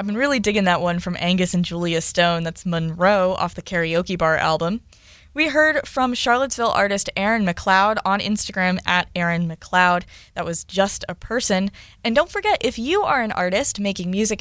I've been really digging that one from Angus and Julia Stone. That's Monroe off the Karaoke Bar album. We heard from Charlottesville artist Aaron McLeod on Instagram at Aaron McLeod. That was Just a Person. And don't forget, if you are an artist making music